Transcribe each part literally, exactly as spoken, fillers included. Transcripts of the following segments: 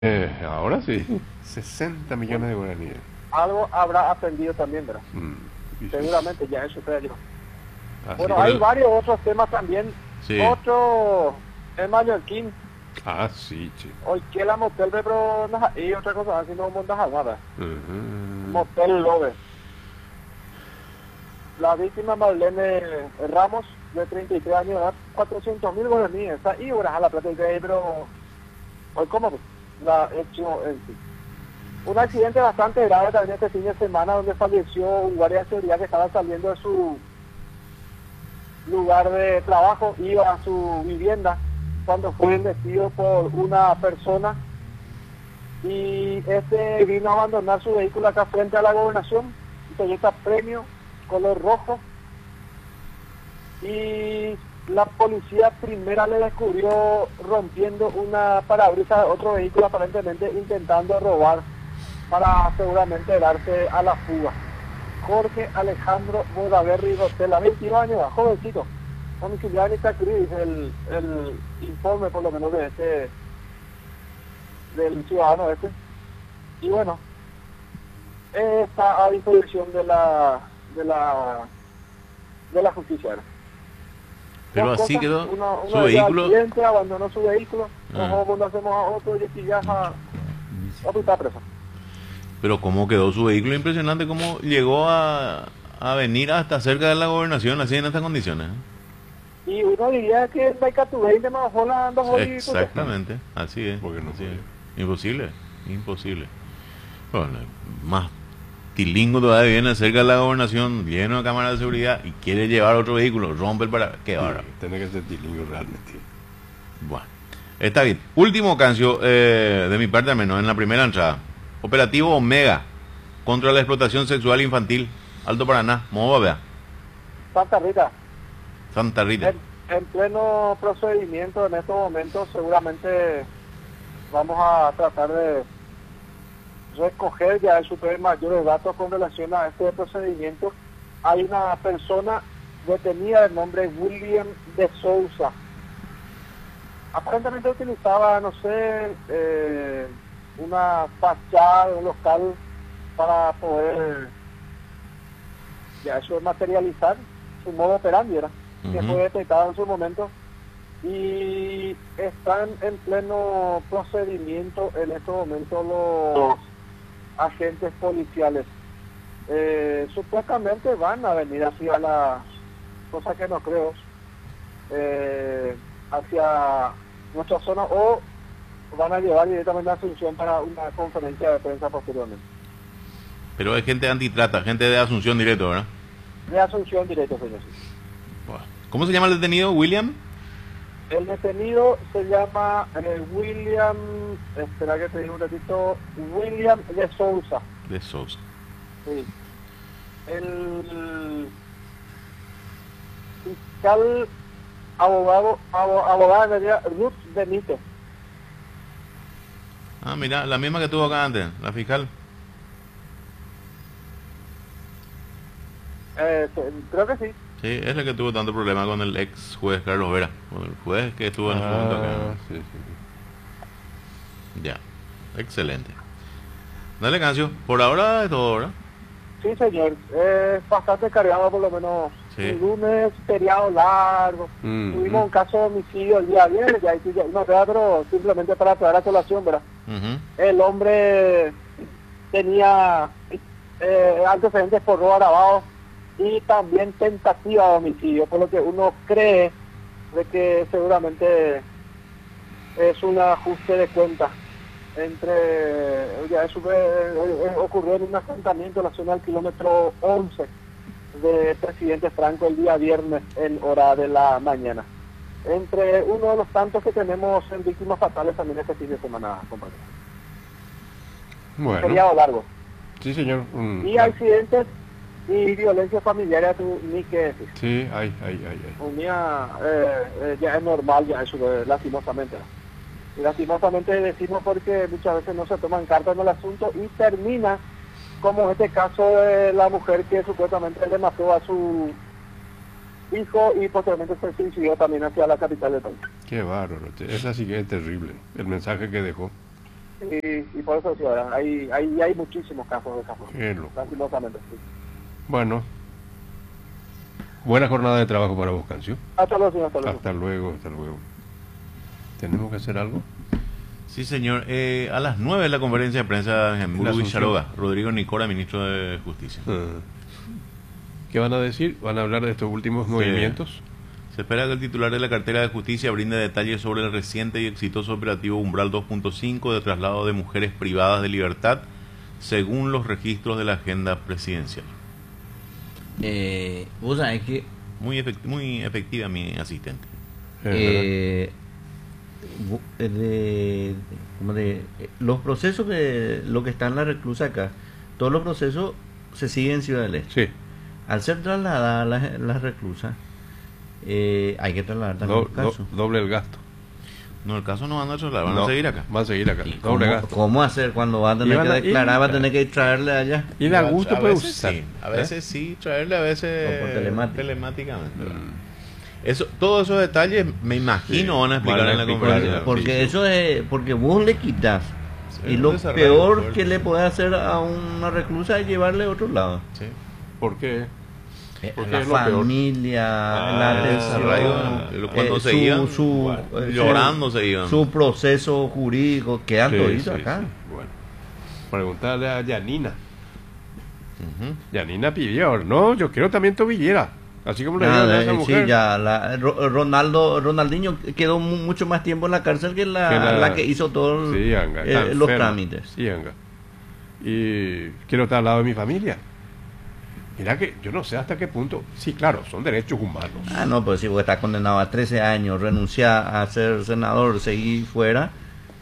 Eh, ahora sí, sesenta millones de guaraníes. Algo habrá aprendido también, ¿verdad? Mm, y sí, Seguramente ya eso creo yo. así. Bueno, Por hay el- varios otros temas también. Sí. Otro es mallorquín. Ah, sí, che. Hoy que la motel pero y otra cosa así no montas nada. Ujú. Motel Love. La víctima Marlene Ramos, de treinta y tres años de edad, cuatrocientos mil guaraníes. Está y horas a la plata de ahí, pero hoy cómo pues, la hecho en sí. Un accidente bastante grave también este fin de semana donde falleció un guardia de seguridad que estaba saliendo de su lugar de trabajo, iba a su vivienda cuando fue embestido por una persona y este vino a abandonar su vehículo acá frente a la gobernación, un Toyota Premio color rojo, y la policía primera le descubrió rompiendo una parabrisas de otro vehículo, aparentemente intentando robar para seguramente darse a la fuga. Jorge Alejandro Bodaverri Rotela, veintidós años, jovencito, domiciliario en Itacrí, el, el informe por lo menos de este, del ciudadano este. Y bueno, está a disposición de la, de la, de la justicia. Pero Dos así cosas, quedó uno, uno su de vehículo. accidente, abandonó su vehículo, Ah. ojo, cuando hacemos a otro y este ya a, a está preso. Pero cómo quedó su vehículo, impresionante cómo llegó a, a venir hasta cerca de la gobernación así en estas condiciones. ¿eh? Y uno diría que el Baicatubey de Majola anda hoy. Exactamente, así es. Porque no así podía. es. Imposible, imposible. Bueno, más tilingo todavía viene cerca de la gobernación, lleno de cámaras de seguridad y quiere llevar otro vehículo, rompe el para... Qué bárbaro. Tiene que ser tilingo realmente. Bueno, está bien. Último cancio eh, de mi parte al menos en la primera entrada. Operativo Omega contra la explotación sexual infantil. Alto Paraná, Moba, vea. Santa Rita, Santa Rita. en, en pleno procedimiento en estos momentos, seguramente vamos a tratar de recoger ya el super mayores datos con relación a este procedimiento. Hay una persona detenida de nombre William de Souza. Aparentemente utilizaba, no sé, eh, una fachada de un local para poder ya eso materializar su modo operandi, era, que Ujú. fue detectado en su momento y están en pleno procedimiento en estos momentos los agentes policiales. Eh, supuestamente van a venir hacia la, cosa que no creo, eh, hacia nuestra zona o van a llevar directamente a Asunción para una conferencia de prensa posteriormente. Pero es gente antitrata, gente de Asunción directo, ¿verdad? De Asunción directo, señor. Bueno. ¿Cómo se llama el detenido, William? El detenido se llama eh, William, espera que te diga un ratito, William de Souza. De Sousa. Sí. El fiscal abogado, abo- abogada de Ruth Benítez. Ah, mira, la misma que tuvo acá antes, la fiscal. Eh, se- creo que sí. Sí, es la que tuvo tanto problema con el ex juez Carlos Vera, con el juez que estuvo en su momento acá. Ah, sí, sí. Ya, excelente. Dale, Cancio, por ahora es todo, ¿verdad? Sí, señor. Es bastante cargado, por lo menos. Sí. El lunes, feriado largo. Mm, Tuvimos mm. un caso de homicidio el día viernes, ya, ya, no, pero simplemente para traer a colación, ¿verdad? Ujú. El hombre tenía eh, antecedentes por robo agravado y también tentativa de homicidio, por lo que uno cree de que seguramente es un ajuste de cuentas entre, ya eso fue, eh, ocurrió en un asentamiento en la zona del kilómetro once de Presidente Franco el día viernes en hora de la mañana. Entre uno de los tantos que tenemos en víctimas fatales también este fin de semana, compañero. Bueno, Feriado largo. sí, señor. Mm, Y accidentes y violencia familiar, ya tú ni qué decir. sí, ay, ay, ay, ay. Un día eh, eh, ya es normal, ya eso, eh, lastimosamente. Y lastimosamente decimos porque muchas veces no se toman cartas en el asunto y termina como este caso de la mujer que supuestamente le mató a su hijo y posteriormente se suicidó también hacia la capital del país. Qué bárbaro. Esa sí que es terrible. El mensaje que dejó. Y, y por eso sí, ¿verdad? Hay, hay, hay muchísimos casos de casos, Qué loco. lastimosamente. Sí. Bueno, buena jornada de trabajo para vos, Cancio. Hasta luego, señor, hasta luego. Hasta luego, hasta luego. ¿Tenemos que hacer algo? Sí, señor. Eh, a las nueve la conferencia de prensa en En Muru y Asunción. Charoga. Rodrigo Nicora, ministro de Justicia. Ah. ¿Qué van a decir? ¿Van a hablar de estos últimos Sí. movimientos? Se espera que el titular de la cartera de Justicia brinde detalles sobre el reciente y exitoso operativo Umbral dos punto cinco de traslado de mujeres privadas de libertad, según los registros de la agenda presidencial. Eh, vos sabés que Muy, efect- muy efectiva mi asistente. eh, bu- de, como de, eh, los procesos que lo que está en la reclusa acá, todos los procesos se siguen en Ciudad del Este. Sí. Al ser trasladada la, la reclusa, eh, hay que trasladar también Do- los do- casos. doble el gasto. No, el caso no van a trasladar, van No, a seguir acá. Van a seguir acá. ¿Y Doble cómo, gasto. cómo hacer cuando va a tener Iban que a ir, declarar, va a claro. tener que traerle allá? Y da gusto a puede veces usar. sí, a ¿eh? veces sí, traerle a veces O por telemática. telemáticamente. ¿verdad? Mm. Eso, todos esos detalles me imagino Sí, van a explicar van a en la explicar, conferencia. claro. Porque Sí, sí. eso es, porque vos le quitas. Sí, Y un lo desarrollo peor fuerte. que le puede hacer a una reclusa es llevarle a otro lado. Sí. ¿Por qué? Eh, Porque la es lo peor. familia, Ah, la el atención, desarrollo, cuando se su, iban, su, bueno, eh, llorando su, se iban. su proceso jurídico, quedan Sí, toditos sí, acá. sí. Bueno. Preguntarle a Yanina. Ujú. Yanina pidió, no, yo quiero también tobillera. Así como le Ah, dieron a eh, esa sí, mujer. ya, la, Ro- Ronaldo, Ronaldinho quedó mu- mucho más tiempo en la cárcel que la Que la, la- que hizo todos Sí, Anga, eh, está los enferma. trámites. Sí, Anga. Y quiero estar al lado de mi familia. Mira que yo no sé hasta qué punto. Sí, claro, son derechos humanos. Ah, no, pues si vos estás condenado a trece años, renunciar a ser senador, seguir fuera.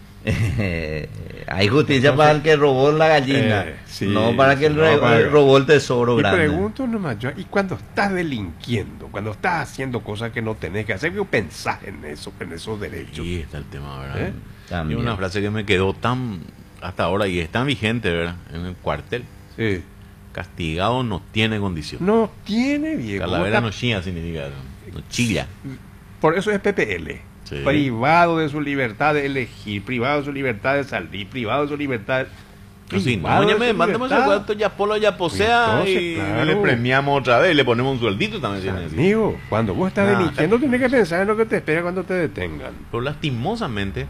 eh, hay justicia Entonces, para el que robó la gallina, eh, sí, no para que el no, re- para- robó el tesoro Y grande. pregunto nomás yo, y cuando estás delinquiendo, cuando estás haciendo cosas que no tenés que hacer, ¿qué pensás en eso, en esos derechos? Ahí está el tema, ¿verdad? ¿Eh? Y También. una frase que me quedó tan hasta ahora y es tan vigente, ¿verdad? En el cuartel. Sí. Castigado no tiene condición. No tiene, viejo. Calavera no chilla significa eso. No chilla. Por eso es P P L. Sí. Privado de su libertad de elegir, privado de su libertad de salir, privado de su libertad. No, si no, privado de ya su me mandamos ese libertad. cuarto, ya polo ya posea Entonces, y claro. le premiamos otra vez, le ponemos un sueldito también. si necesita. Amigo, cuando vos estás Nah, delinquiendo, tenés que pensar en lo que te espera cuando te detengan. Pero lastimosamente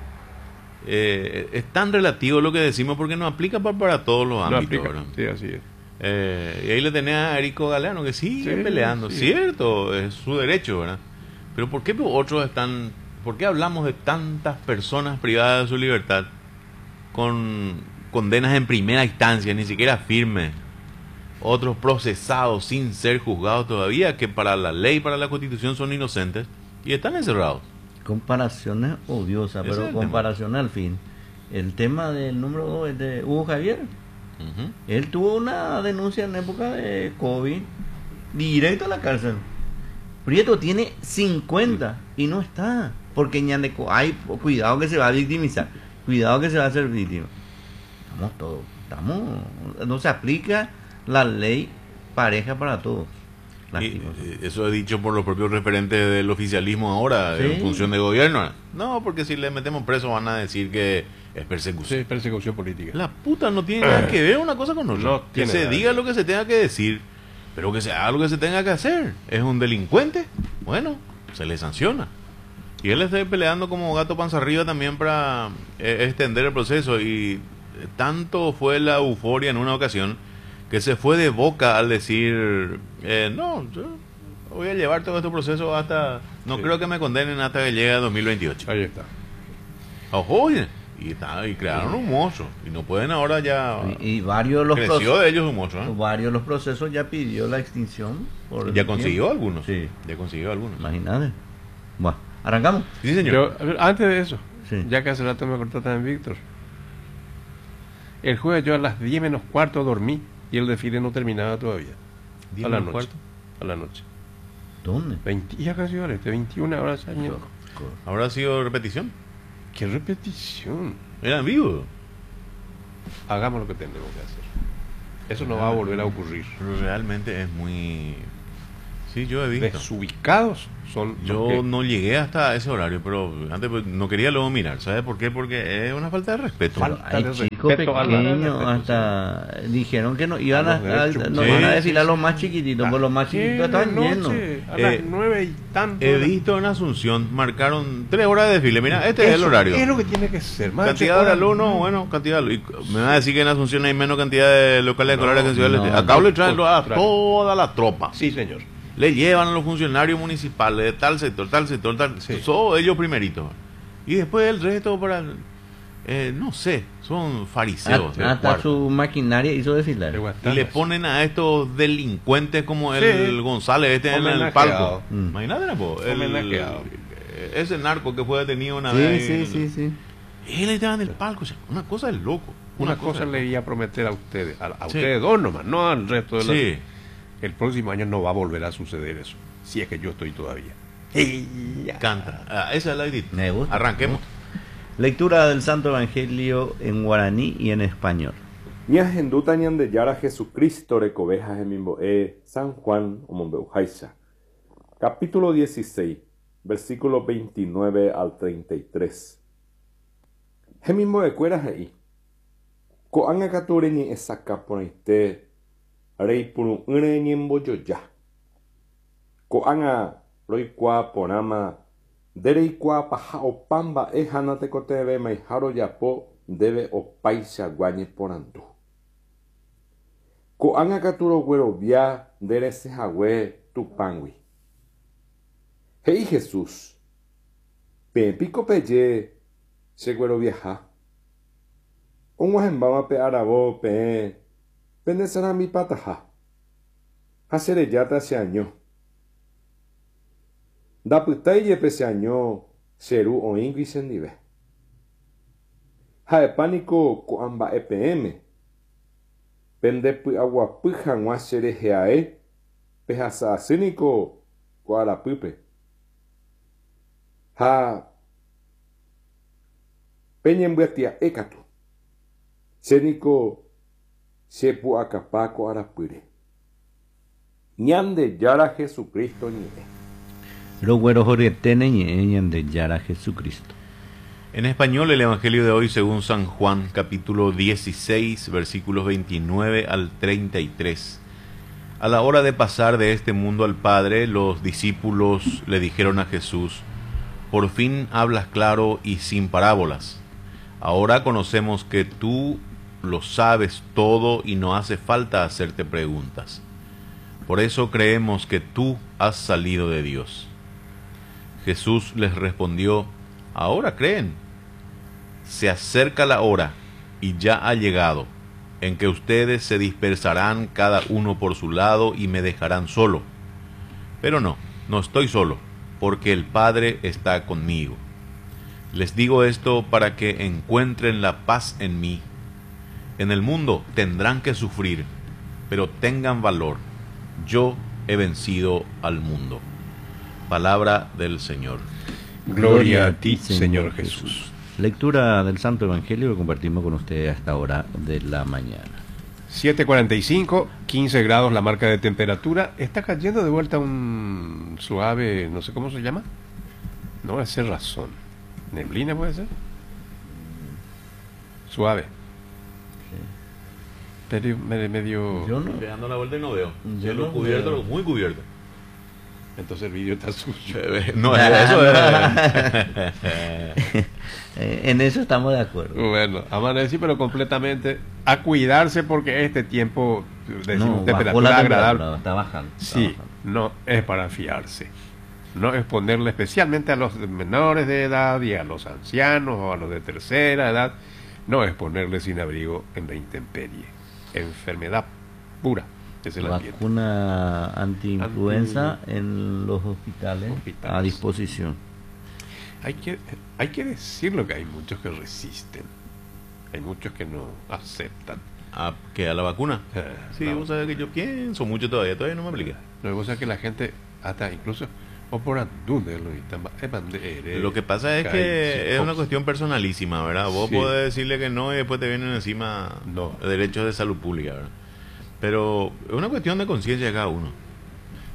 eh, es tan relativo lo que decimos porque no aplica para, para todos los No ámbitos. aplica. ¿verdad? Sí, así es. Eh, y ahí le tenés a Erico Galeano que sigue Sí, peleando, sí. cierto, es su derecho, ¿verdad? Pero ¿por qué otros están, por qué hablamos de tantas personas privadas de su libertad con condenas en primera instancia, ni siquiera firmes, otros procesados sin ser juzgados todavía, que para la ley, para la Constitución son inocentes y están encerrados? Comparaciones odiosas, Ese es pero el comparaciones al fin. El tema del número dos es de Hugo Javier. Ujú. Él tuvo una denuncia en época de COVID, directo a la cárcel. Prieto tiene cincuenta y no está. Porque Ñaneco, ay, cuidado que se va a victimizar, cuidado que se va a hacer víctima. Estamos todos, estamos, no se aplica la ley pareja para todos. Y, Lastimosamente. eh, eso es dicho por los propios referentes del oficialismo ahora, Sí. en función de gobierno. No, porque si le metemos preso van a decir que es Sí, persecución. es persecución política. La puta no tiene nada que ver una cosa con otra. No que tiene se nada diga que lo que se tenga que decir, pero que se haga lo que se tenga que hacer. Es un delincuente, bueno, se le sanciona. Y él está peleando como gato panza arriba también para eh, extender el proceso. Y eh, tanto fue la euforia en una ocasión que se fue de boca al decir, eh, no, yo voy a llevar todo este proceso hasta, no Sí. creo que me condenen hasta que llegue a dos mil veintiocho. Ahí está. Ojo, oye, y, está- y crearon un monstruo. Y no pueden ahora ya... Y, y varios de los Creció procesos, de ellos un monstruo, ¿eh? varios de los procesos ya pidió la extinción. Por Ya el consiguió tiempo. algunos. Sí. Ya consiguió algunos. Imagínate. Bueno, arrancamos. Sí, señor. Yo, a ver, antes de eso, Sí. ya que hace rato me cortó también Víctor. El jueves yo a las diez menos cuarto dormí y el desfile no terminaba todavía. Diez a la menos noche. cuarto. A la noche. ¿Dónde? veinte, ya casi horas, de veintiuna horas años. ¿Habrá sido repetición? ¡Qué repetición! ¿Era en vivo? Hagamos lo que tenemos que hacer. Eso no va a volver a ocurrir. Pero realmente es muy... Sí, yo he visto. desubicados son los Yo que- no llegué hasta ese horario, pero antes pues, no quería luego mirar. ¿Sabes por qué? Porque es una falta de respeto. Falta Hay de chicos respeto a la- pequeños, hasta dijeron que no iban A a, los derechos. a- no Sí, van a sí, desfilar sí. los más chiquititos, Ah, pues los más ¿qué chiquititos están de llenos. noche? A Eh, las nueve y tanto. He visto en Asunción, marcaron tres horas de desfile. Mira, este es el Eso horario. Es lo que tiene que ser. Más Cantidad de horas, alumnos, no. bueno, cantidad de alumnos. Y me va a decir que en Asunción hay menos cantidad de locales No, escolares que en Ciudad del no, Este. Acá no, le traen a contrario. toda la tropa. Sí, señor. Le llevan a los funcionarios municipales de tal sector, tal sector, tal. Sí. Son ellos primeritos. Y después el resto para. eh, no sé, son fariseos. Hasta, de hasta cuarto. su maquinaria hizo desfilar. De Y Guatanas. le ponen a estos delincuentes como Sí. el González este en el Homenajeado. palco. Mm. Imagínate, po, el, Homenajeado. ese narco que fue detenido una Sí, vez. sí, en- sí, sí. Y él estaba en el palco. O sea, una cosa de loco. Una cosa de le loco. iba a prometer a ustedes, a, a Sí. ustedes dos nomás, no al resto de los. Sí. El próximo año no va a volver a suceder eso, si es que yo estoy todavía. Y ya. Canta. Ah, esa es la actitud. Me gusta. Arranquemos. Lectura del Santo Evangelio en guaraní y en español. Ñahenduta ñandeyara Jesucristo recoveja Hemimboe San Juan Omombeujaisa. Capítulo dieciséis, versículos veintinueve al treinta y tres. Hemimboe cuera hei. Koanga kature ni esaka ponaite rei puru ure ñemboyoya. Koanga roikua porama dereikua paha opamba e hanate koteve maiharo yapo debe opaisa guañe porandu. Koanga katuro guerovia dere sehague tupangui. Hei Jesús, pe pico peye se gueroviaja. Onguahembama pe arabo pe pendesara mi pataja. Hacereyata se año. Daputaye pe se año seru oingui sendive. Haepánico koamba E P M. Pendepu aguapyja guasere heae pehasa asínico koarapype. Ha peñembuetia ekatu. Seniko sepu akapa koarapyre. Ñande yara Jesucristo ñe. Los güeros orietene ñeñan de Yara Jesucristo. En español, el Evangelio de hoy según San Juan, capítulo dieciséis, versículos veintinueve al treinta y tres. A la hora de pasar de este mundo al Padre, los discípulos le dijeron a Jesús: por fin hablas claro y sin parábolas. Ahora conocemos que tú lo sabes todo y no hace falta hacerte preguntas. Por eso creemos que tú has salido de Dios. Jesús les respondió: ahora creen. Se acerca la hora, y ya ha llegado, en que ustedes se dispersarán cada uno por su lado y me dejarán solo. Pero no, no estoy solo, porque el Padre está conmigo. Les digo esto para que encuentren la paz en mí. En el mundo tendrán que sufrir, pero tengan valor. Yo he vencido al mundo. Palabra del Señor. Gloria a ti, Señor Jesús. Lectura del Santo Evangelio que compartimos con ustedes a esta hora de la mañana. siete cuarenta y cinco, quince grados la marca de temperatura. Está cayendo de vuelta un suave, no sé cómo se llama. No va a ser razón. ¿Neblina puede ser? Suave. Medio, medio, medio- Yo no. Estoy dando la vuelta y no veo. Yo Cielo no cubierto, veo. muy cubierto. Entonces el vídeo está sucio. No, eso es. Eh, en eso estamos de acuerdo. Bueno, amanecí, pero completamente a cuidarse porque este tiempo de No, bajó temperatura la agradable. temperatura, está bajando. está Sí, bajando. no es para fiarse. No exponerle especialmente a los menores de edad y a los ancianos o a los de tercera edad. No exponerle sin abrigo en la intemperie. Enfermedad pura es el ambiente. Vacuna anti-influenza en los hospitales, Hospitales. a disposición. Hay que, hay que decirlo que hay muchos que resisten. Hay muchos que no aceptan. ¿A qué? ¿A la vacuna? Eh, Sí, no. vos sabés que yo pienso mucho todavía, todavía no me aplica. Lo que pasa es que la gente, hasta incluso, o por dónde lo están, es bandera, Lo que pasa es cae, que sí, es una ox- cuestión personalísima, ¿verdad? Vos Sí. podés decirle que no y después te vienen encima No. derechos de salud pública, ¿verdad? Pero es una cuestión de conciencia de cada uno.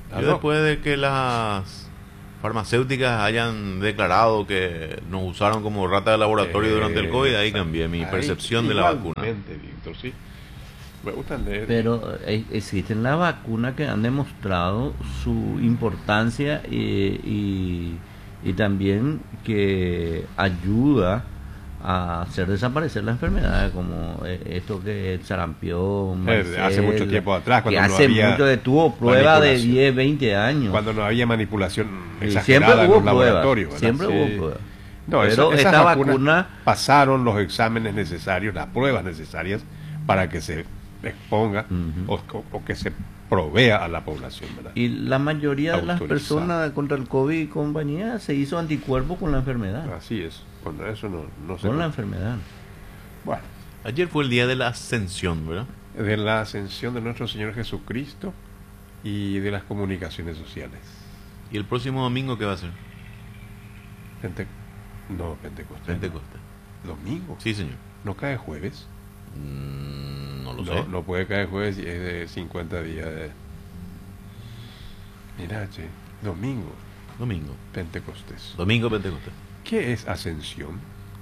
Ah, Yo no. después de que las farmacéuticas hayan declarado que nos usaron como rata de laboratorio Eh, durante el COVID, ahí cambié mi ahí, percepción de la vacuna. igualmente, Víctor, sí. Me gusta leer. Pero eh, existen las vacunas que han demostrado su importancia y, y, y también que ayuda a hacer desaparecer la enfermedad, como eh, esto que el sarampión, Eh, hace varicela, mucho tiempo atrás, cuando que no hace había mucho que tuvo prueba de manipulación. diez, veinte años. Cuando no había manipulación Y exagerada siempre en hubo los pruebas, laboratorios. ¿verdad? siempre Sí. hubo pruebas. No, Pero esa- esas esta vacunas vacuna- pasaron los exámenes necesarios, las pruebas necesarias para que se exponga Ujú. o, o- o que se provea a la población, ¿verdad? Y la mayoría de las Autorizado. personas contra el COVID y compañía se hizo anticuerpo con la enfermedad. Así es. Contra eso no, no se Con la puede. enfermedad. Bueno, Ayer fue el día de la ascensión, ¿verdad? de la ascensión de nuestro Señor Jesucristo y de las comunicaciones sociales. ¿Y el próximo domingo qué va a ser? Pente- no, Pentecostés. Pentecostés. Domingo. Sí, señor. ¿No cae jueves? Mm, no lo No, sé. no puede caer jueves y es de cincuenta días. De... Mira, che, domingo, Domingo. Pentecostés. Domingo Pentecostés. ¿Qué es ascensión?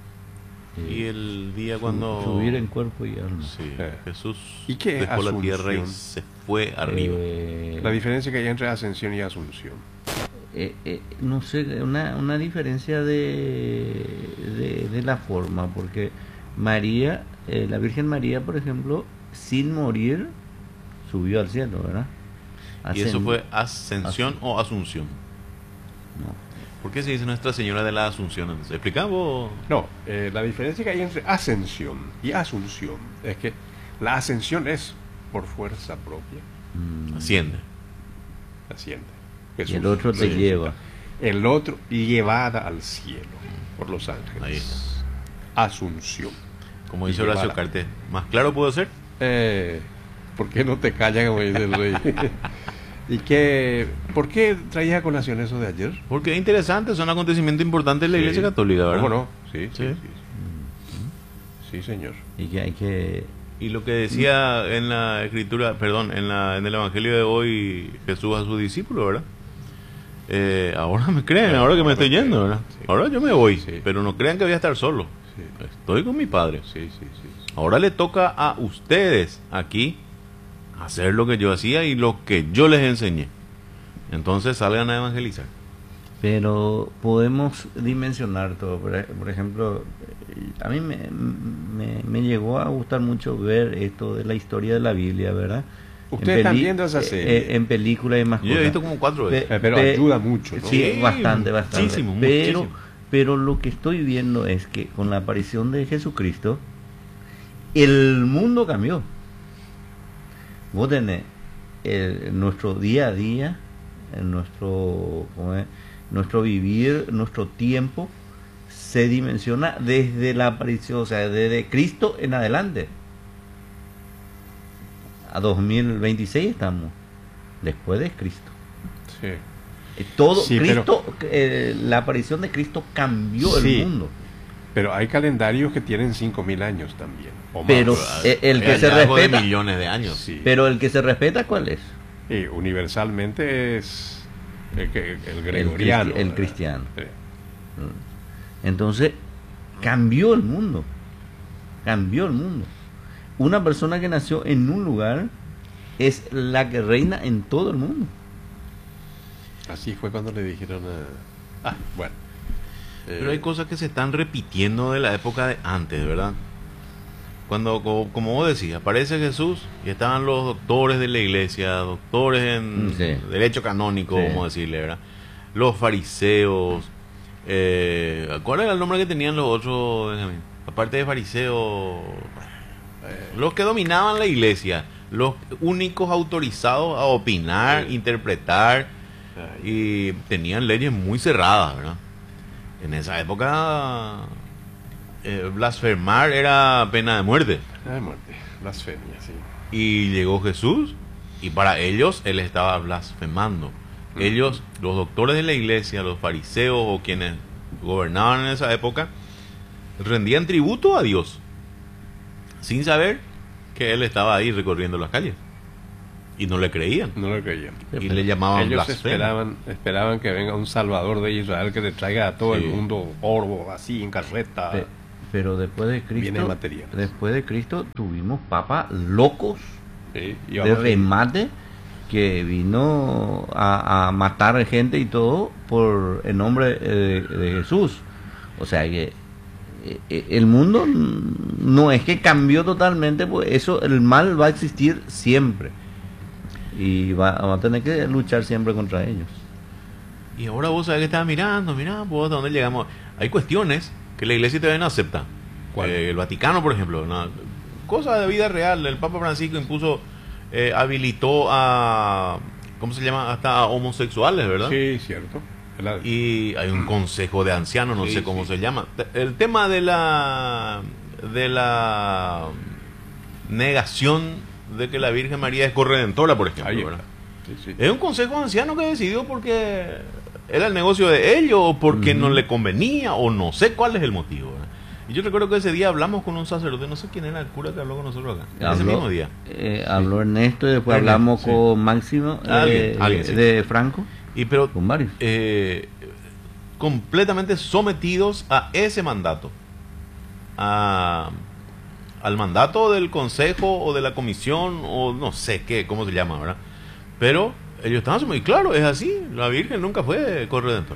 Y el día cuando... Subir en cuerpo y alma. Sí, Eh. Jesús ¿Y qué es dejó la asunción? tierra y se fue arriba. Eh, La diferencia que hay entre ascensión y asunción. eh, eh, no sé, una, una diferencia de, de, de la forma, porque María, eh, la Virgen María, por ejemplo, sin morir, subió al cielo, ¿verdad? ¿Y eso Ascend- fue ascensión o asunción? No. ¿Por qué se dice Nuestra Señora de la Asunción? Entonces, ¿explicamos? No, eh, la diferencia que hay entre ascensión y asunción es que la ascensión es por fuerza propia, Mm. Asciende. asciende. Y el Jesús otro te resucita. lleva. El otro llevada al cielo por los ángeles. Ahí está. Asunción. Como Y dice Horacio llevada. Cartes. ¿Más claro puedo ser? Eh, ¿Por qué no te callan, como dice el rey? ¿Y qué, por qué traías a colación eso de ayer? Porque es interesante, son acontecimientos importantes en la Sí. Iglesia Católica, ¿verdad? ¿Cómo no? Sí, sí, Sí. sí. Sí, sí, señor. Y que hay que... Y lo que decía en la escritura, perdón, en, la, en el Evangelio de hoy Jesús a sus discípulos, ¿verdad? Eh, ahora me creen, ahora que me estoy yendo, ¿verdad? Sí. Ahora yo me voy, Sí. pero no crean que voy a estar solo. Sí, Estoy con mi Padre. sí, sí, sí, sí. Ahora le toca a ustedes aquí hacer lo que yo hacía y lo que yo les enseñé. Entonces salgan a evangelizar. Pero podemos dimensionar todo. Por, ej- por ejemplo, eh, a mí me, me, me llegó a gustar mucho ver esto de la historia de la Biblia, ¿verdad? Ustedes En están peli- viendo esa eh, serie. eh, en películas y más Yo he cosas. visto como cuatro veces. Pe- Eh, pero pe- ayuda mucho, ¿no? Sí, Sí, bastante, bastante. muchísimo, pero, muchísimo. pero lo que estoy viendo es que con la aparición de Jesucristo, el mundo cambió. Vos tenés el- nuestro día a día, en nuestro, ¿cómo es? nuestro vivir, nuestro tiempo, se dimensiona desde la aparición, o sea, desde Cristo en adelante. A dos mil veintiséis estamos, después de Cristo. Sí. Eh, Todo Sí, Cristo, eh, la aparición de Cristo cambió Sí. el mundo. Pero hay calendarios que tienen cinco mil años también. O más. Pero eh, el que Hay se hallazgo de respeta, millones de años. Sí. pero el que se respeta, ¿cuál es? Y universalmente es el, que- el El, gregoriano. cristi- el ¿verdad? cristiano. Sí. Entonces, cambió el mundo. Cambió el mundo. Una persona que nació en un lugar es la que reina en todo el mundo. Así fue cuando le dijeron a... Ah, bueno. Pero Eh, hay cosas que se están repitiendo de la época de antes, ¿verdad? Cuando, como, como vos decís, aparece Jesús y estaban los doctores de la iglesia, doctores en Sí. derecho canónico, Sí. vamos a decirle, ¿verdad? Los fariseos, eh, ¿cuál era el nombre que tenían los otros, Benjamín? Aparte de fariseos, eh, los que dominaban la iglesia, los únicos autorizados a opinar, Sí. interpretar, ay, y tenían leyes muy cerradas, ¿verdad? En esa época eh, blasfemar era pena de muerte. ay, muerte. Blasfemia, sí. Y llegó Jesús y para ellos él estaba blasfemando. Ellos, los doctores de la iglesia, los fariseos o quienes gobernaban en esa época, rendían tributo a Dios sin saber que él estaba ahí recorriendo las calles. Y no le creían. No lo creían. Y le llamaban Ellos blasfemo. esperaban, esperaban que venga un salvador de Israel que le traiga a todo Sí. el mundo oro, así, en carreta. Pe- Pero después de Bienes Cristo, materiales. después de Cristo tuvimos papas locos Sí, y de vamos- remate que vino a, a matar gente y todo por el nombre eh, de Jesús. O sea que eh, eh, el mundo no es que cambió totalmente, pues eso, el mal va a existir siempre y va, va a tener que luchar siempre contra ellos. Y ahora vos sabés que estás mirando, mirá, vos a dónde llegamos. Hay cuestiones que la iglesia todavía no acepta. ¿Cuál? Eh, el Vaticano, por ejemplo, una cosa de vida real. El Papa Francisco impuso, eh, habilitó a, ¿cómo se llama? Hasta a homosexuales, ¿verdad? Sí, cierto. La- Y hay un consejo de ancianos, no Sí, sé cómo sí. se llama. El tema de la de la negación de que la Virgen María es corredentora, por ejemplo, Ahí ¿verdad? está. Sí, sí. Es un consejo de ancianos que decidió porque era el negocio de ellos o porque no le convenía o no sé cuál es el motivo, ¿verdad? Y yo recuerdo que ese día hablamos con un sacerdote, no sé quién era el cura que habló con nosotros acá, ese Habló, mismo día. eh, habló Ernesto y después Ernesto, hablamos sí. con Máximo eh, Alguien, alguien, sí. de Franco, Y pero con varios. eh, completamente sometidos a ese mandato, a, al mandato del consejo o de la comisión o no sé qué, cómo se llama, ¿verdad? Pero ellos estaban muy claros, es así, la Virgen nunca fue corredentora.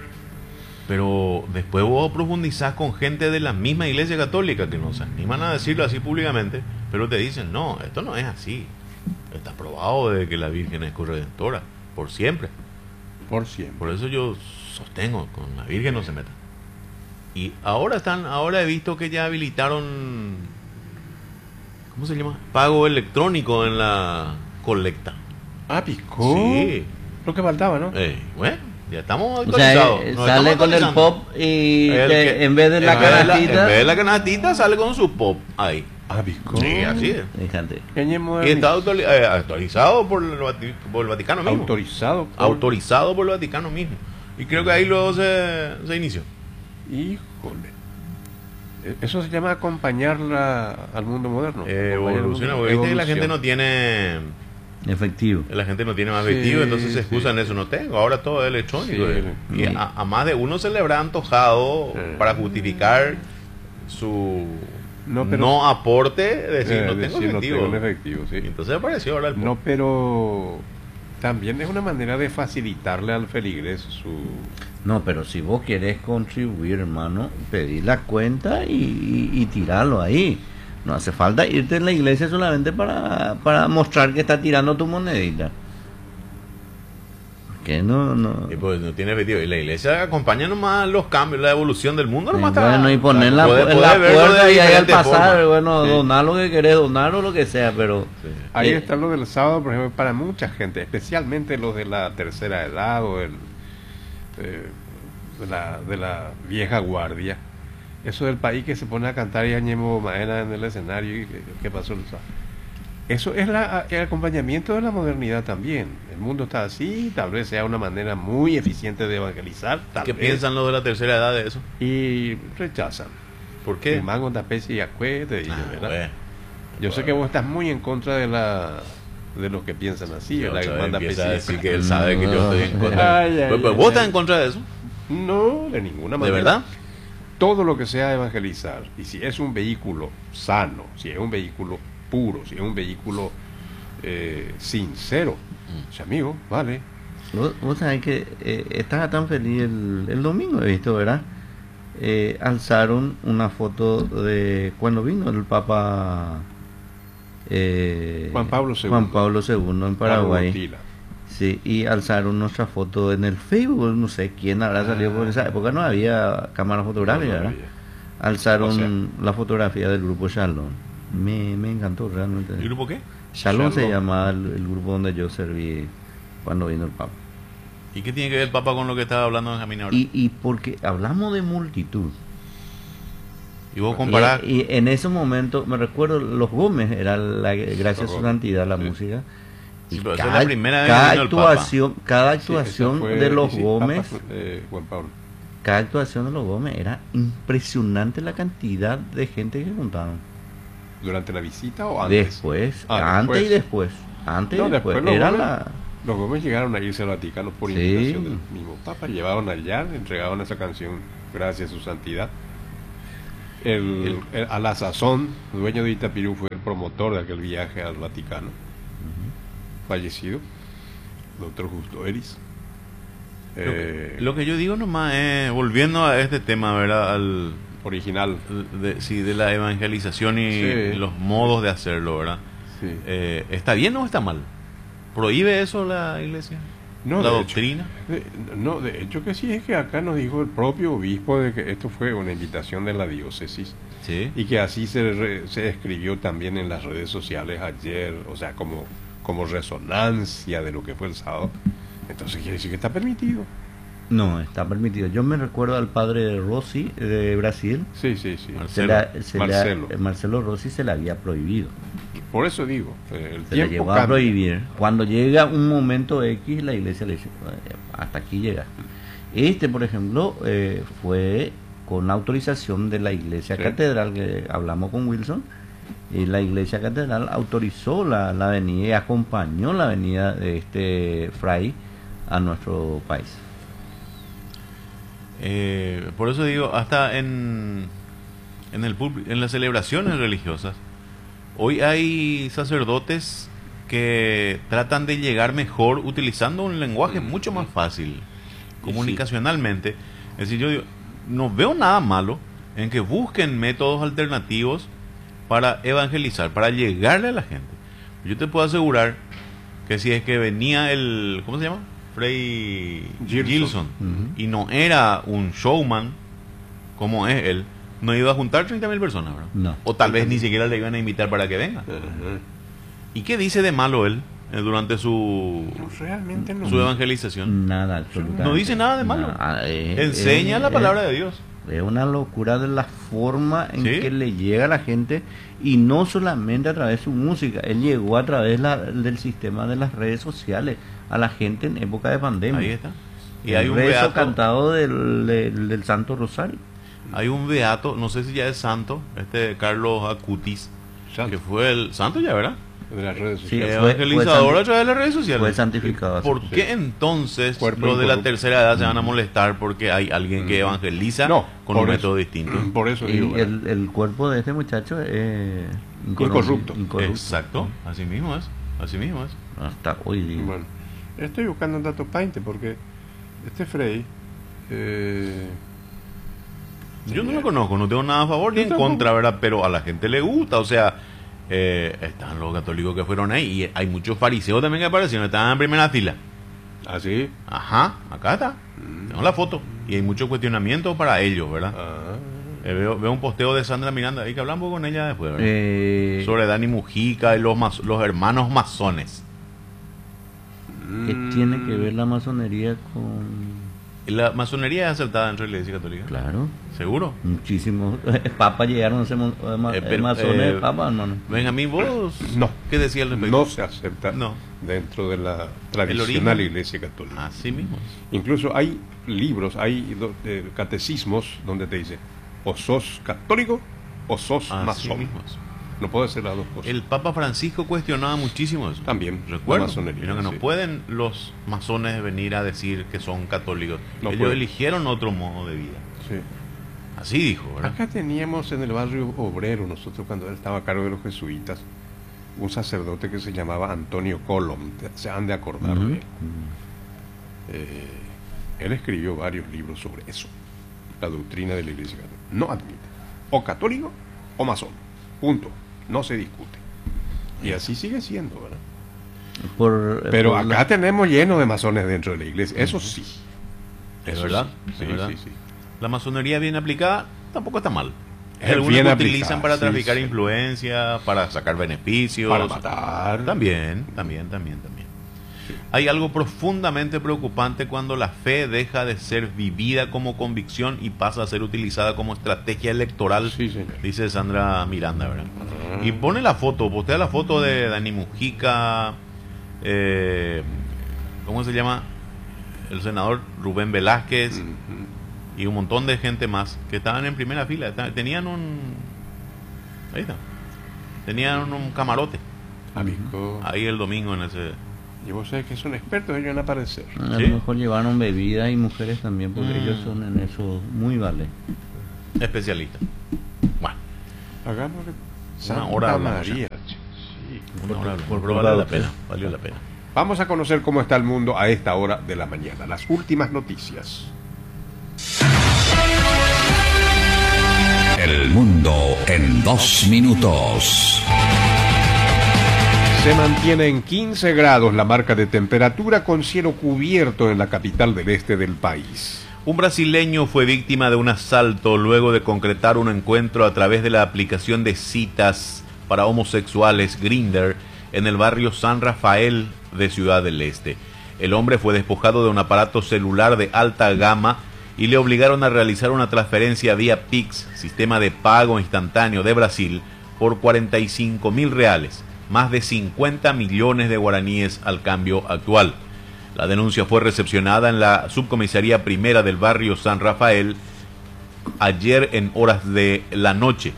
Pero después vos profundizás con gente de la misma iglesia católica que no se animan a decirlo así públicamente, pero te dicen, no, esto no es así, está probado de que la Virgen es corredentora, por siempre. Por siempre. Por eso yo sostengo, con la Virgen no se meta. Y ahora están, ahora he visto que ya habilitaron, ¿cómo se llama? Pago electrónico en la colecta. Ah, picó. Sí. Lo que faltaba, ¿no? Eh, bueno, ya estamos O sea, actualizados. eh, nos sale estamos con el actualizando. pop y El te- que- en vez de la en vez de la- canastita, en vez de la canastita sale con su pop ahí. Ah, picó. Sí, así es. fíjate. Que añe Y moderni- está actuali- eh, actualizado por el, Vati- por el Vaticano mismo. autorizado. por- Autorizado por el Vaticano mismo. Y creo que ahí luego se, se inició. Híjole. Eh, Eso se llama acompañar la- al mundo moderno. Eh, Acompañar al mundo- evoluciona, porque viste que la gente evolución. no tiene Efectivo. la gente no tiene más Sí, efectivo, entonces se sí. excusan eso, no tengo, ahora todo es electrónico. Sí. Y a, a más de uno se le habrá antojado Sí. para justificar su No, no, pero- aporte, decir, Eh, no tengo decir, no efectivo. tengo en efectivo, sí. Y entonces apareció ahora el pop. No, pero también es una manera de facilitarle al feligres su... No, pero si vos querés contribuir, hermano, pedí la cuenta y, y, y tirarlo ahí. No hace falta irte en la iglesia solamente para, para mostrar que está tirando tu monedita. Que no, no. Y pues no tiene efectivo. Y la iglesia acompaña nomás los cambios, la evolución del mundo. Y Nomás está- bueno, y poner la, puede- en puede la verlo de puerta y ahí al diferentes pasar, formas. bueno, Sí. donar lo que querés donar o lo que sea, pero... Sí. Ahí Eh, está lo del sábado, por ejemplo, para mucha gente, especialmente los de la tercera edad o el, eh, de, la, de la vieja guardia. Eso del país que se pone a cantar y añemo maena en el escenario y que, que pasó el sábado. Eso es la, el acompañamiento de la modernidad también. El mundo está así, tal vez sea una manera muy eficiente de evangelizar. Tal ¿Qué vez, piensan los de la tercera edad de eso? Y rechazan. ¿Por qué? El mango tapese y acue, te dicen, Ah, ¿verdad? bueno. Yo sé que vos estás muy en contra de la de los que piensan así, Yo, ¿verdad? Que ¿sabes? manda Empieza a pesita. decir que él sabe que yo estoy en contra. Ay, ay, Pues, pues, ay, ¿vos ay. estás en contra de eso? No, de ninguna ¿De manera. verdad? Todo lo que sea evangelizar, y si es un vehículo sano, si es un vehículo puro, si es un vehículo eh, sincero, Mm. o sea, amigo, vale. Vos, vos sabés que eh, estaba tan feliz el, el domingo, he visto, ¿verdad? Eh, alzaron una foto de cuando vino el Papa eh, Juan Pablo segundo. Juan Pablo segundo en Paraguay. Carlos Montila. Sí, y alzaron nuestra foto en el Facebook, no sé quién habrá salido, por esa época no había cámara fotográfica, No, no ¿verdad? había. Alzaron O sea. la fotografía del grupo Shalom. Me, me encantó realmente. ¿El grupo qué? Shalom, se Shalom. llamaba el, el grupo donde yo serví cuando vino el Papa. ¿Y qué tiene que ver el Papa con lo que estaba hablando Benjamín ahora? Y, y porque hablamos de multitud. Y vos comparás... Y, y en ese momento, me recuerdo, los Gómez, era la Gracia a Los su Gómez, santidad, la sí. música. Sí, Y pero esa es cada, la primera vez que cada vino el Papa. actuación, cada Sí, actuación ese fue- de los y sí, Gómez, Papa, eh, Juan Pablo. cada actuación de los Gómez era impresionante la cantidad de gente que juntaron. ¿Durante la visita o antes? Después, Ah, antes después. y después. Antes No, y después. después los Era Gómez- la... Los Gómez llegaron a irse al Vaticano por Sí. invitación del mismo Papa, llevaron allá, le entregaban esa canción, gracias a su santidad. El, el- a la sazón, dueño de Itapirú, fue el promotor de aquel viaje al Vaticano, fallecido, doctor Justo Eris. Lo, Eh, que, lo que yo digo nomás es, volviendo a este tema, ¿verdad? Al, original. de, sí, de la evangelización y Sí. los modos de hacerlo, ¿verdad? Sí. Eh, ¿Está bien o está mal? ¿Prohíbe eso la iglesia? No, ¿La de doctrina? De- no, de hecho que sí, es que acá nos dijo el propio obispo de que esto fue una invitación de la diócesis Sí. y que así se, re- se escribió también en las redes sociales ayer, o sea, como, como resonancia de lo que fue el sábado. Entonces quiere decir que está permitido. No, está permitido. Yo me recuerdo al padre Rossi de Brasil. Sí, sí, sí. Se Marcelo. la- se la- Marcelo. eh, Marcelo Rossi se le había prohibido. Por eso digo, eh, el Se le tiempo llegó a cambia. prohibir. Cuando llega un momento X, la iglesia le dice, "Eh, hasta aquí llega". Este, por ejemplo, eh, fue con autorización de la iglesia Sí. catedral, que hablamos con Wilson, y la iglesia catedral autorizó la, la venida y acompañó la venida de este fray a nuestro país. Eh, por eso digo, hasta en, en, el, pub- en las celebraciones religiosas, hoy hay sacerdotes que tratan de llegar mejor utilizando un lenguaje mucho más fácil, comunicacionalmente. Es decir, yo digo, no veo nada malo en que busquen métodos alternativos para evangelizar, para llegarle a la gente. Yo te puedo asegurar que si es que venía el, ¿cómo se llama? Frei Gilson. Gilson, Ujú. y no era un showman como es él, no iba a juntar treinta mil personas, ¿verdad? No. O tal vez ni siquiera le iban a invitar para que venga. Ajá. ¿Y qué dice de malo él eh, durante su, No, realmente no. su evangelización? Nada, absolutamente. No dice nada de malo. Nada, eh, Enseña eh, la palabra eh, de Dios. Es una locura de la forma en Sí. que le llega a la gente, y no solamente a través de su música. Él llegó a través la- del sistema de las redes sociales a la gente en época de pandemia. Ahí está. Y El hay un rezo beato, cantado del, del, del Santo Rosario. hay un beato, no sé si ya es santo, este Carlos Acutis, Santo. que fue el santo ya, ¿verdad? De las redes Sí, sociales. fue- Evangelizador santi- a través de las redes sociales. Fue santificado. así. ¿Por Sí. qué entonces Cuerpo los de la incorrupto. tercera edad se van a molestar porque hay alguien que evangeliza No, con un por método eso. distinto? Por eso digo, Y ¿verdad? el, el cuerpo de este muchacho es Incorrupto. Exacto, así mismo es, así mismo es. Hasta hoy día. Bueno, estoy buscando un dato painte porque este Frey eh, Yo no lo conozco, no tengo nada a favor ni Yo en tampoco. contra, ¿verdad? Pero a la gente le gusta, o sea, eh, están los católicos que fueron ahí y hay muchos fariseos también que aparecieron, estaban en primera fila. así. Ajá, acá está, tengo la foto y hay muchos cuestionamientos para ellos, ¿verdad? Ah, Eh, veo, veo un posteo de Sandra Miranda ahí que hablamos con ella después, ¿verdad? Eh, Sobre Dani Mujica y los, mas- los hermanos masones. ¿Qué tiene que ver la masonería con...? La masonería es aceptada dentro de la Iglesia Católica. Claro, ¿Seguro? muchísimos papas llegaron a ser mo- eh, ma- Eh, pero, masones, eh, papas, hermano. Benjamín, vos, No. ¿qué decía al respecto? no se acepta No. dentro de la El tradicional origen. iglesia católica. Así mismo. Incluso hay libros, hay do- eh, catecismos donde te dice o sos católico o sos Así masón. mismo es. No puede ser las dos cosas. El Papa Francisco cuestionaba muchísimo eso. También, Recuerdo. la masonería, Pero que no sí. pueden los masones venir a decir que son católicos. No Ellos pueden. eligieron otro modo de vida. Sí. Así dijo, ¿verdad? Acá teníamos en el barrio obrero, nosotros cuando él estaba a cargo de los jesuitas, un sacerdote que se llamaba Antonio Colom, te- se han de acordar Ujú. de él. Eh, él escribió varios libros sobre eso, la doctrina de la iglesia católica. No admite o católico o masón, punto, no se discute. Y así sigue siendo, ¿verdad? Por, eh, Pero por acá la- tenemos lleno de masones dentro de la iglesia, eso sí. Es Eso verdad, sí, es sí, verdad. sí, sí. La masonería bien aplicada tampoco está mal. Es Algunos bien que aplicada, utilizan para sí, traficar sí. influencia, para sacar beneficios. Para matar. También, también, también, también. Hay algo profundamente preocupante cuando la fe deja de ser vivida como convicción y pasa a ser utilizada como estrategia electoral, Sí, señor. dice Sandra Miranda, ¿verdad? Ah. Y pone la foto, postea la foto de Dani Mujica, eh, ¿cómo se llama? El senador Rubén Velázquez Ujú. y un montón de gente más que estaban en primera fila, esta- tenían un... Ahí está. Tenían un camarote Amigo. ahí el domingo en ese... Y vos sabés que son expertos ellos en aparecer. A Sí. lo mejor llevaron bebidas y mujeres también, porque Mm. ellos son en eso muy vale. especialista. Bueno, Hagámosle Una hora hablamos ya. María. che, sí. una hora hablamos, por- pero por valió lado, la pena, valió la pena. Vamos a conocer cómo está el mundo a esta hora de la mañana. Las últimas noticias. El mundo en dos minutos. Se mantiene en quince grados la marca de temperatura con cielo cubierto en la capital del este del país. Un brasileño fue víctima de un asalto luego de concretar un encuentro a través de la aplicación de citas para homosexuales Grindr en el barrio San Rafael de Ciudad del Este. El hombre fue despojado de un aparato celular de alta gama y le obligaron a realizar una transferencia vía Pix, sistema de pago instantáneo de Brasil, por cuarenta y cinco mil reales, más de cincuenta millones de guaraníes al cambio actual. La denuncia fue recepcionada en la subcomisaría primera del barrio San Rafael ayer en horas de la noche.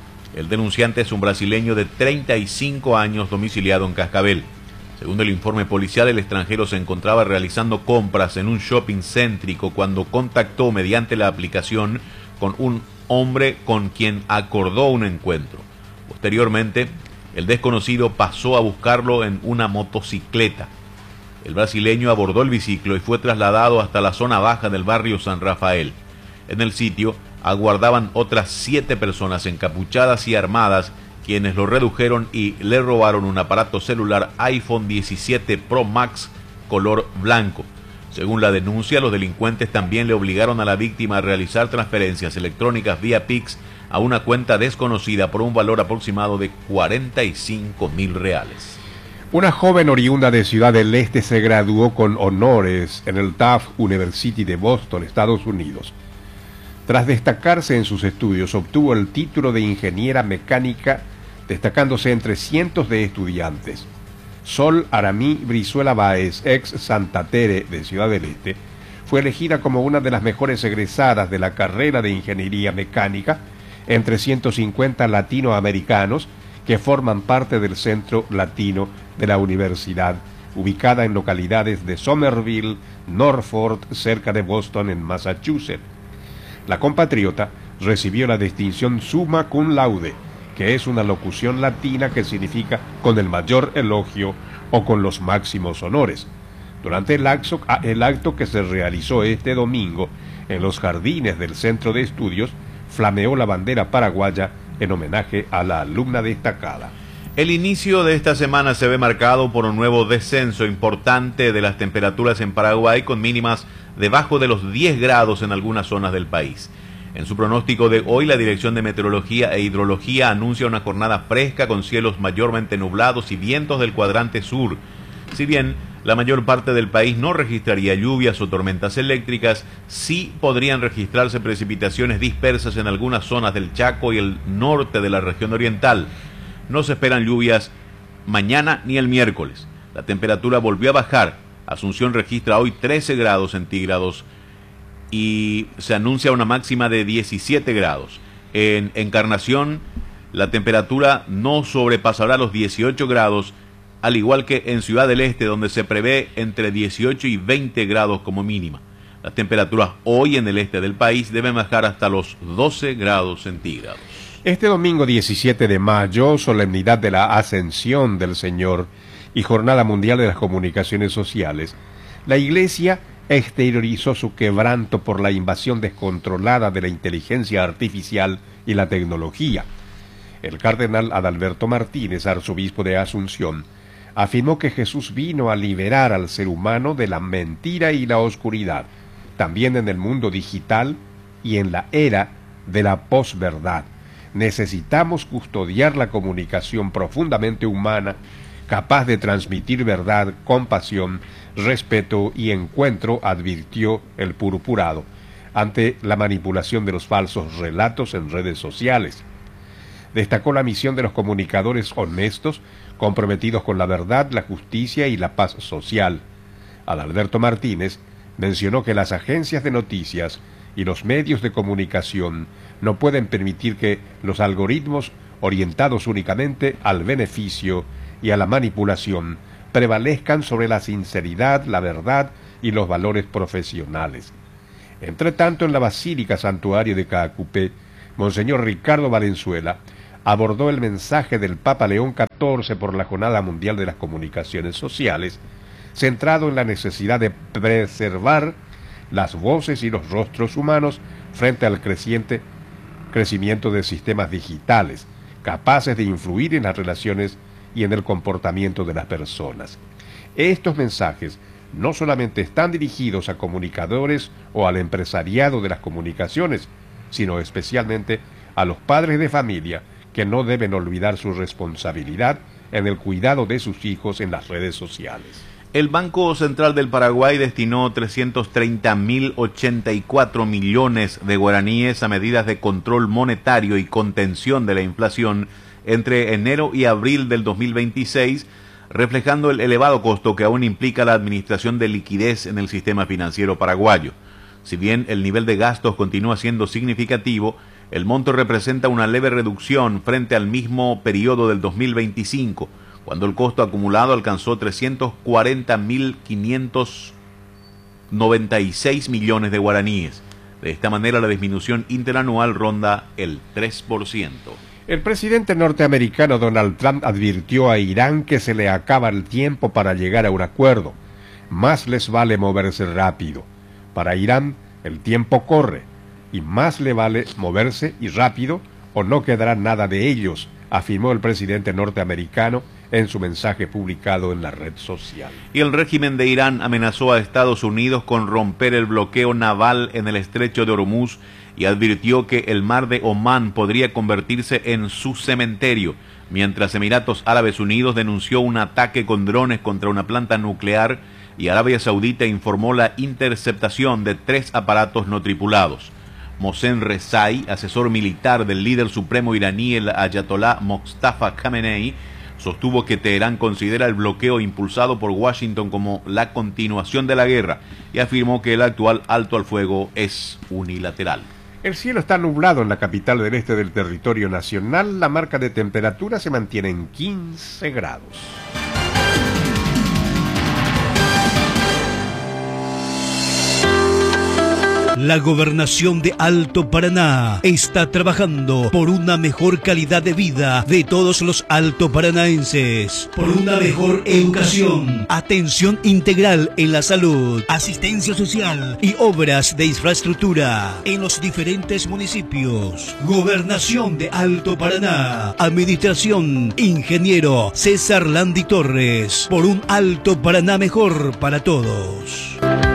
El denunciante es un brasileño de treinta y cinco años domiciliado en Cascabel. Según el informe policial, el extranjero se encontraba realizando compras en un shopping céntrico cuando contactó mediante la aplicación con un hombre con quien acordó un encuentro. Posteriormente, el desconocido pasó a buscarlo en una motocicleta. El brasileño abordó el biciclo y fue trasladado hasta la zona baja del barrio San Rafael. En el sitio aguardaban otras siete personas encapuchadas y armadas, quienes lo redujeron y le robaron un aparato celular iPhone diecisiete Pro Max color blanco. Según la denuncia, los delincuentes también le obligaron a la víctima a realizar transferencias electrónicas vía Pix a una cuenta desconocida por un valor aproximado de cuarenta y cinco mil reales. Una joven oriunda de Ciudad del Este se graduó con honores en el Tufts University de Boston, Estados Unidos. Tras destacarse en sus estudios, obtuvo el título de ingeniera mecánica, destacándose entre cientos de estudiantes. Sol Aramí Brizuela Báez, ex Santa Tere de Ciudad del Este, fue elegida como una de las mejores egresadas de la carrera de ingeniería mecánica entre ciento cincuenta latinoamericanos que forman parte del Centro Latino de la Universidad, ubicada en localidades de Somerville, Norfolk, cerca de Boston, en Massachusetts. La compatriota recibió la distinción Summa Cum Laude, que es una locución latina que significa con el mayor elogio o con los máximos honores. Durante el acto, el acto que se realizó este domingo en los jardines del Centro de Estudios, flameó la bandera paraguaya en homenaje a la alumna destacada. El inicio de esta semana se ve marcado por un nuevo descenso importante de las temperaturas en Paraguay, con mínimas debajo de los diez grados en algunas zonas del país. En su pronóstico de hoy, la Dirección de Meteorología e Hidrología anuncia una jornada fresca con cielos mayormente nublados y vientos del cuadrante sur. Si bien la mayor parte del país no registraría lluvias o tormentas eléctricas, sí podrían registrarse precipitaciones dispersas en algunas zonas del Chaco y el norte de la región oriental. No se esperan lluvias mañana ni el miércoles. La temperatura volvió a bajar. Asunción registra hoy trece grados centígrados y se anuncia una máxima de diecisiete grados. En Encarnación, la temperatura no sobrepasará los dieciocho grados, al igual que en Ciudad del Este, donde se prevé entre dieciocho y veinte grados como mínima. Las temperaturas hoy en el este del país deben bajar hasta los doce grados centígrados. Este domingo diecisiete de mayo, solemnidad de la Ascensión del Señor y Jornada Mundial de las Comunicaciones Sociales, la Iglesia exteriorizó su quebranto por la invasión descontrolada de la inteligencia artificial y la tecnología. El cardenal Adalberto Martínez, arzobispo de Asunción, afirmó que Jesús vino a liberar al ser humano de la mentira y la oscuridad, también en el mundo digital y en la era de la posverdad. Necesitamos custodiar la comunicación profundamente humana, capaz de transmitir verdad, compasión, respeto y encuentro, advirtió el purpurado, ante la manipulación de los falsos relatos en redes sociales. Destacó la misión de los comunicadores honestos, comprometidos con la verdad, la justicia y la paz social. Adalberto Martínez mencionó que las agencias de noticias y los medios de comunicación no pueden permitir que los algoritmos orientados únicamente al beneficio y a la manipulación, prevalezcan sobre la sinceridad, la verdad y los valores profesionales. Entre tanto, en la Basílica Santuario de Caacupé, Monseñor Ricardo Valenzuela abordó el mensaje del Papa León catorce por la Jornada Mundial de las Comunicaciones Sociales, centrado en la necesidad de preservar las voces y los rostros humanos frente al creciente crecimiento de sistemas digitales, capaces de influir en las relaciones y en el comportamiento de las personas. Estos mensajes no solamente están dirigidos a comunicadores o al empresariado de las comunicaciones, sino especialmente a los padres de familia que no deben olvidar su responsabilidad en el cuidado de sus hijos en las redes sociales. El Banco Central del Paraguay destinó trescientos treinta mil ochenta y cuatro millones de guaraníes a medidas de control monetario y contención de la inflación entre enero y abril del dos mil veintiséis, reflejando el elevado costo que aún implica la administración de liquidez en el sistema financiero paraguayo. Si bien el nivel de gastos continúa siendo significativo, el monto representa una leve reducción frente al mismo periodo del dos mil veinticinco, cuando el costo acumulado alcanzó trescientos cuarenta mil quinientos noventa y seis millones de guaraníes. De esta manera, la disminución interanual ronda el tres por ciento. El presidente norteamericano Donald Trump advirtió a Irán que se le acaba el tiempo para llegar a un acuerdo. Más les vale moverse rápido. Para Irán, el tiempo corre, y más le vale moverse y rápido o no quedará nada de ellos, afirmó el presidente norteamericano en su mensaje publicado en la red social. Y el régimen de Irán amenazó a Estados Unidos con romper el bloqueo naval en el estrecho de Hormuz y advirtió que el mar de Omán podría convertirse en su cementerio, mientras Emiratos Árabes Unidos denunció un ataque con drones contra una planta nuclear y Arabia Saudita informó la interceptación de tres aparatos no tripulados. Mohsen Rezai, asesor militar del líder supremo iraní, el ayatolá Mostafa Khamenei, sostuvo que Teherán considera el bloqueo impulsado por Washington como la continuación de la guerra y afirmó que el actual alto al fuego es unilateral. El cielo está nublado en la capital del este del territorio nacional. La marca de temperatura se mantiene en quince grados. La Gobernación de Alto Paraná está trabajando por una mejor calidad de vida de todos los altoparanaenses, por una mejor educación, atención integral en la salud, asistencia social y obras de infraestructura en los diferentes municipios. Gobernación de Alto Paraná, Administración Ingeniero César Landi Torres, por un Alto Paraná mejor para todos.